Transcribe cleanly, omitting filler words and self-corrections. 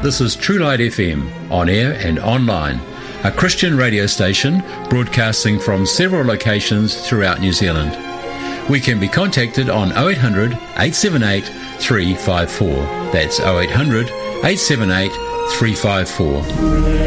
This is True Light FM, on air and online, a Christian radio station broadcasting from several locations throughout New Zealand. We can be contacted on 0800 878 354. That's 0800 878 354.